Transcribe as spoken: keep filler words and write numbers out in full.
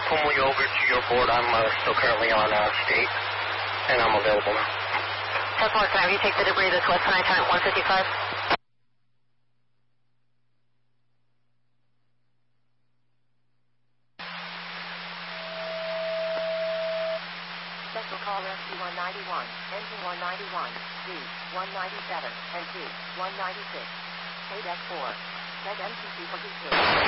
pull me over to your board. I'm uh, still currently on uh, state, and I'm available now. ten four, can I have you take the debris that's west side turn at one fifty-five? Special call rescue one ninety-one, engine one ninety-one, D, one ninety-seven, and T, one ninety-six. K D E C four. Send M T C for details.